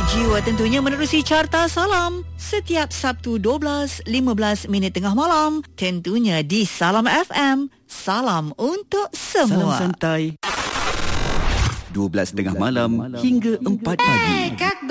jiwa tentunya menerusi Carta Salam setiap Sabtu 12.15 tengah malam, tentunya di Salam FM. Salam untuk semua. Salam santai 12 tengah malam hingga 4 pagi.